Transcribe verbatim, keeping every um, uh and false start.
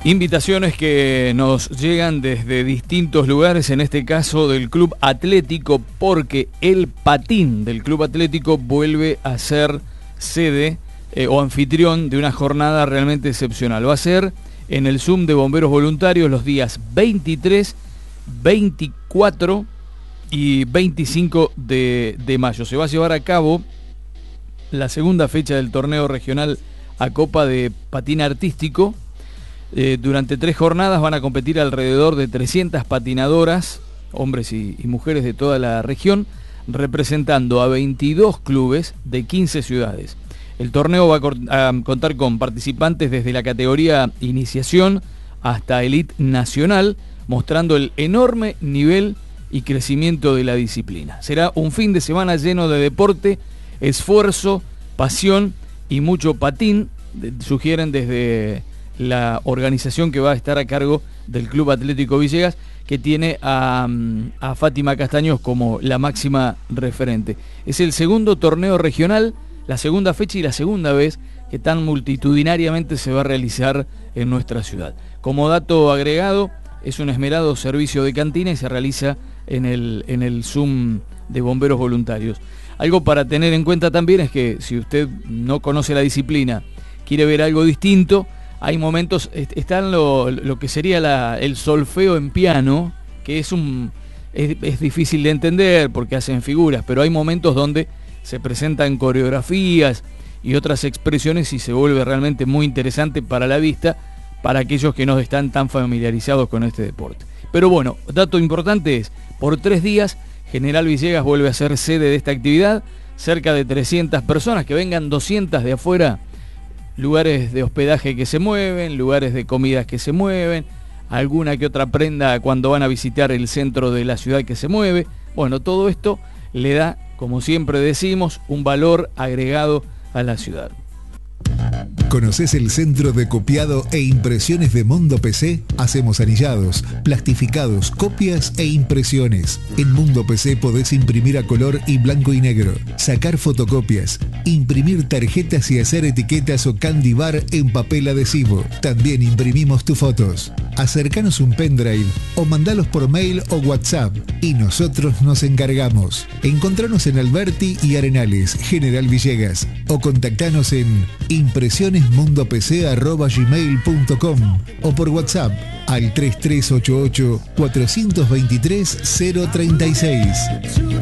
Invitaciones que nos llegan desde distintos lugares, en este caso del Club Atlético, porque el patín del Club Atlético vuelve a ser sede eh, o anfitrión de una jornada realmente excepcional. Va a ser en el Zoom de Bomberos Voluntarios los días veintitrés, veinticuatro y veinticinco de, de mayo. Se va a llevar a cabo la segunda fecha del torneo regional a Copa de Patín Artístico. Eh, durante tres jornadas van a competir alrededor de trescientas patinadoras, hombres y, y mujeres de toda la región, representando a veintidós clubes de quince ciudades. El torneo va a, cor- a contar con participantes desde la categoría iniciación hasta elite nacional, mostrando el enorme nivel y crecimiento de la disciplina. Será un fin de semana lleno de deporte, esfuerzo, pasión y mucho patín, de, sugieren desde la organización que va a estar a cargo del Club Atlético Villegas, que tiene a, a Fátima Castaños como la máxima referente. Es el segundo torneo regional, la segunda fecha y la segunda vez que tan multitudinariamente se va a realizar en nuestra ciudad. Como dato agregado, es un esmerado servicio de cantina y se realiza en el, en el Zoom de Bomberos Voluntarios. Algo para tener en cuenta también es que si usted no conoce la disciplina, quiere ver algo distinto, hay momentos, están lo, lo que sería la, el solfeo en piano, que es, un, es, es difícil de entender porque hacen figuras, pero hay momentos donde se presentan coreografías y otras expresiones y se vuelve realmente muy interesante para la vista, para aquellos que no están tan familiarizados con este deporte. Pero bueno, dato importante es, por tres días, General Villegas vuelve a ser sede de esta actividad, cerca de trescientas personas, que vengan doscientas de afuera, lugares de hospedaje que se mueven, lugares de comidas que se mueven, alguna que otra prenda cuando van a visitar el centro de la ciudad que se mueve. Bueno, todo esto le da, como siempre decimos, un valor agregado a la ciudad. ¿Conoces el centro de copiado e impresiones de Mundo P C? Hacemos anillados, plastificados, copias e impresiones. En Mundo P C podés imprimir a color y blanco y negro, sacar fotocopias, imprimir tarjetas y hacer etiquetas o candy bar en papel adhesivo. También imprimimos tus fotos. Acercanos un pendrive o mandalos por mail o WhatsApp y nosotros nos encargamos. Encontranos en Alberti y Arenales, General Villegas, o contactanos en impresionesmundopc arroba gmail punto com o por WhatsApp al tres tres ocho ocho, cuatro dos tres, cero tres seis.